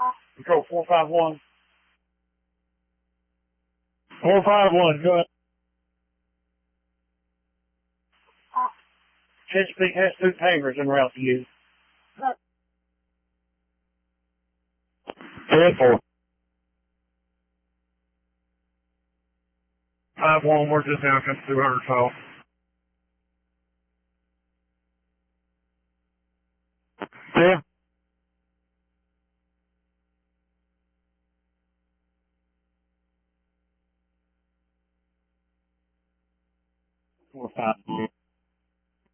Control 451. 451, go ahead. Chesapeake has 2 pavers en route to you. 10-4. 5-1, we're just down to 200 tall. 10. 4-5.